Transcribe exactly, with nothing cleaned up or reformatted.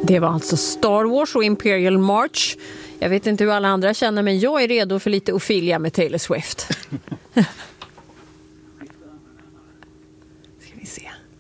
Det var alltså Star Wars och Imperial March. Jag vet inte hur alla andra känner, men jag är redo för lite Ophelia med Taylor Swift. Ska vi se.